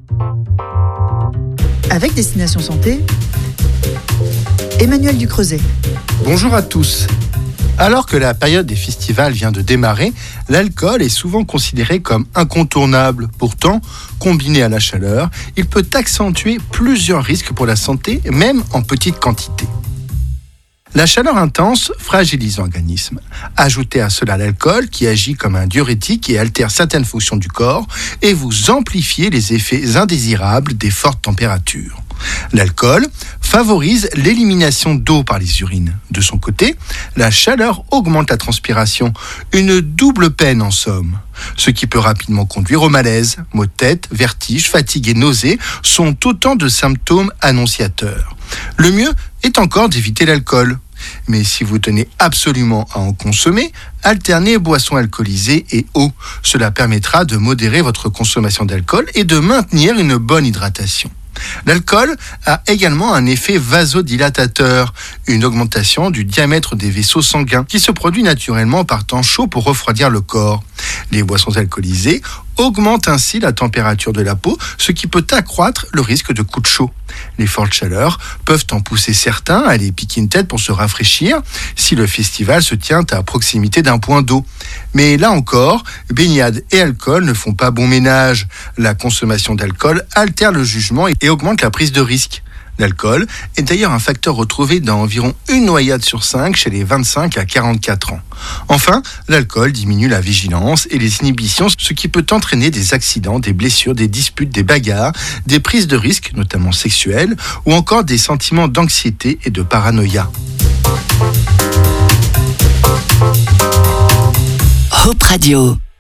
Avec Destination Santé, Emmanuel Ducreuset. Bonjour à tous. Alors que la période des festivals vient de démarrer, l'alcool est souvent considéré comme incontournable. Pourtant, combiné à la chaleur, il peut accentuer plusieurs risques pour la santé, même en petite quantité. La chaleur intense fragilise l'organisme. Ajoutez à cela l'alcool qui agit comme un diurétique et altère certaines fonctions du corps et vous amplifiez les effets indésirables des fortes températures. L'alcool favorise l'élimination d'eau par les urines. De son côté, la chaleur augmente la transpiration, une double peine en somme. Ce qui peut rapidement conduire au malaise. Maux de tête, vertiges, fatigue et nausées sont autant de symptômes annonciateurs. Le mieux est encore d'éviter l'alcool. Mais si vous tenez absolument à en consommer, alternez boissons alcoolisées et eau. Cela permettra de modérer votre consommation d'alcool et de maintenir une bonne hydratation. L'alcool a également un effet vasodilatateur, une augmentation du diamètre des vaisseaux sanguins qui se produit naturellement par temps chaud pour refroidir le corps. Les boissons alcoolisées augmentent ainsi la température de la peau, ce qui peut accroître le risque de coups de chaud. Les fortes chaleurs peuvent en pousser certains à aller piquer une tête pour se rafraîchir si le festival se tient à proximité d'un point d'eau. Mais là encore, baignade et alcool ne font pas bon ménage. La consommation d'alcool altère le jugement et augmente la prise de risque. L'alcool est d'ailleurs un facteur retrouvé dans environ une noyade sur 5 chez les 25 à 44 ans. Enfin, l'alcool diminue la vigilance et les inhibitions, ce qui peut entraîner des accidents, des blessures, des disputes, des bagarres, des prises de risques, notamment sexuelles, ou encore des sentiments d'anxiété et de paranoïa. Hope Radio.